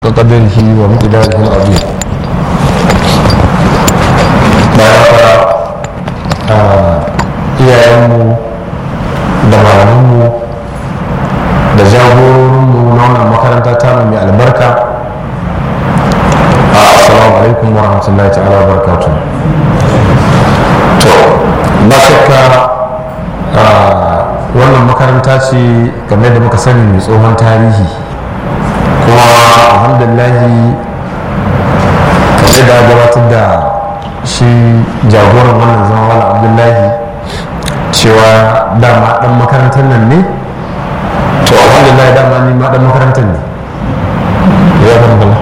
قدره ومقداره العظيم. iyayenmu da malamanmu da jagororinmu na wannan makaranta ta mai albarka, assalamu alaikum wa rahmatullahi ta'ala wa barakatuh. To ba shakka wannan makaranta ce game da muka sani mai tsohon tarihi, kuma alhamdulillahi kamar da gabatar da shi jagoran wannan zama wala abdullahi cewa dama dan makarantar nan ne, to alhamdulillahi dama ni ma dan makarantar ne ya kan bala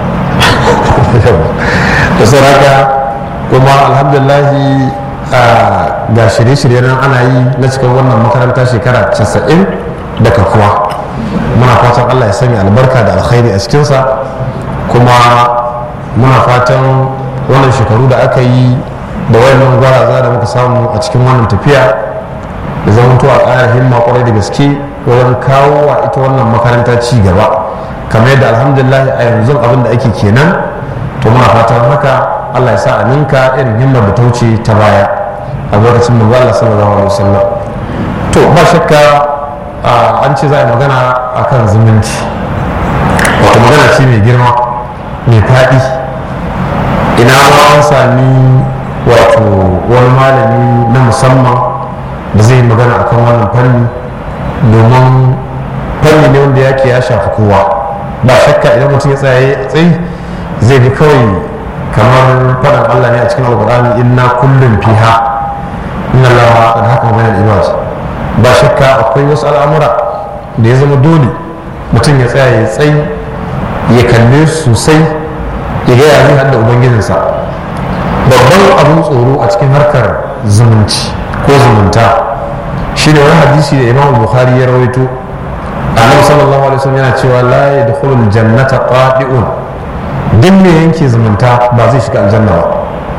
da saraka, kuma alhamdulillahi ga shirye-shirye nan ana yi na cikin wannan makaranta shekara 90 da kafuwa. Muna fatan Allah ya sanya albarka da alkhairi a cikinsa, kuma muna fatan wannan shekaru da aka yi da wayannan gwaraza da muka samu a cikin wannan tafiya da zama a ƙara himma kwarai da gaske wajen kawo wa ita wannan makaranta ci gaba, kamar yadda alhamdulillah a yanzu abin da ake kenan. To muna fatan haka Allah ya sa a ninka irin himmar da ta wuce ta baya a lokacin da Allah sallallahu alaihi wasallam. To ba shakka an ce za a yi magana akan zumunci, wato magana ce mai girma mai faɗi. Ina ma an sami wato wani malami na musamman da zai yi magana akan wannan fanni, domin fanni ne wanda yake ya shafi kowa. Ba shakka idan mutum ya tsaye zai bi kawai kamar faɗan Allah ne a cikin alƙur'ani, inna kullum fiha inna Allah qad hakama bainal ibad. Ba shakka akwai wasu al'amura da ya zama dole mutum ya tsaya ya tsayi ya kalle sosai ya ga yayin hadda ubangijinsa. Babban abin tsoro a cikin harkar zumunci ko zumunta shine wani hadisi da Imam Bukhari ya rawaito, Annabi sallallahu alaihi wasallam yana cewa la yadkhulul jannata qadi'un, duk mai yanke zumunta ba zai shiga aljanna ba.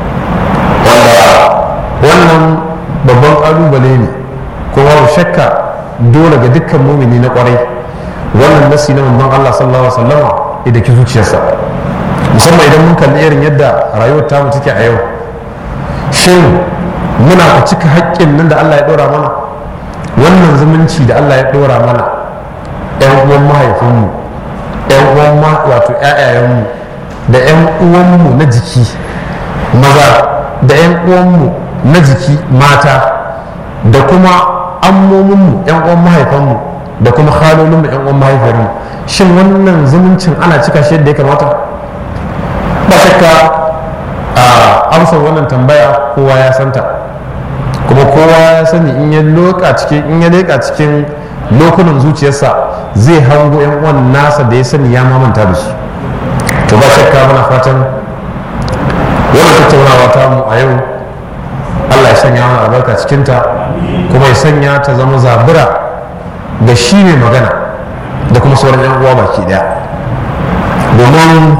Wannan babban kalubale ne, kuma babu shakka dole ga dukkan mumini na kwarai wannan nasi na manzon Allah sallallahu alaihi wasallam idan ki zuciyarsa, musamman idan mun kalli irin yadda rayuwar tamu take a yau. Shin muna cika haƙƙin nan da Allah ya ɗora mana, wannan zumunci da Allah ya ɗora mana, ƴan uwan mahaifinmu, ƴan uwan wato ƴaƴayenmu, da ƴan uwanmu na jiki maza, da ƴan uwanmu na jiki mata, da kuma ammominmu ƴan uwan mahaifanmu, da kuma halolinmu ƴan uwan mahaifiyarmu. Shin wannan zumuncin ana cika shi yadda ya kamata? Ba shakka a amsar wannan tambaya kowa ya santa, kuma kowa ya sani in ya leƙa cikin lokunan zuciyarsa zai hango ƴan uwan nasa da ya sani ya mamanta da su. To ba shakka muna fatan wannan tattaunawa tamu a yau Allah ya sanya mana albarka cikinta, kuma ya sanya ta zama zabura ga shi mai magana da kuma sauran yan uwa baki daya, domin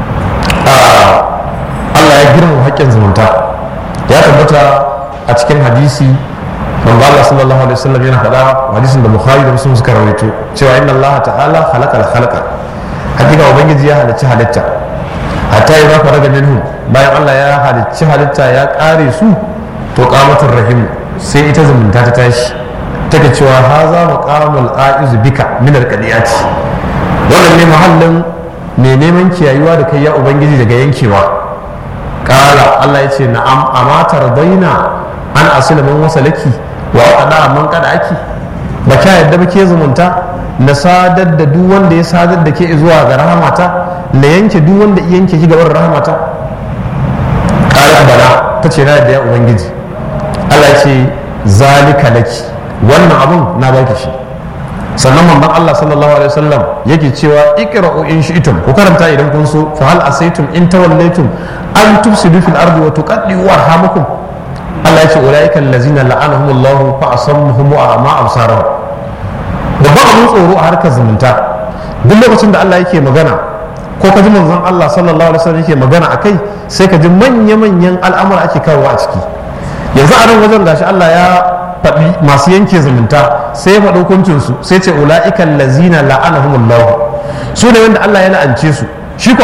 Allah ya girma haƙƙin zumunta. Ya tabbata a cikin hadisi manzo Allah sallallahu alaihi wasallam yana faɗa, hadisin da Bukhari da Muslim suka rawaito, cewa inna Allah ta'ala khalaqa al-khalqa, hakika ubangiji ya halicci halitta, hatta idza faraga minhu, bayan Allah ya halicci halitta ya ƙare su, to qamatur rahim, sai ita zumunta ta tashi take cewa haza maqamul aiz bika min alqadiyati, wannan ne mahallin mai neman kiyayuwa da kai ya ubangiji daga yankewa. Qala Allah ya ce na'am, amma tardaina an asila man wasalaki wa qada man qada aki, ba ka yadda ba ke zumunta na sadar da duk wanda ya sadar da ke zuwa ga rahamata, na yanke duk wanda yanke ki gaban rahamata. Qala bala, tace na yadda ya ubangiji. Allah ya ce zalika laki, wannan abun na baki shi. Sannan manzon Allah sallallahu alaihi wasallam yake cewa iqra'u in shi'tum, ku karanta idan kun so, fa hal asaytum in tawallaytum an tufsidu fil ardi wa tuqaddiu arhamakum. Allah ya ce ulaika allazina la'anahumullahu fa asammuhum wa a'ma absarahum. Babban abun tsoro a harkar zumunta, duk lokacin da Allah yake magana ko ka ji manzon Allah sallallahu alaihi wasallam yake magana akai, sai ka ji manya-manyan al'amura ake kawo a ciki. Yanzu a nan wajen gashi Allah ya faɗi masu yanke zumunta, sai ya faɗi hukuncinsu, sai ce ula'ikan lazina la'anahumullahu, su ne wanda Allah ya la'ance su,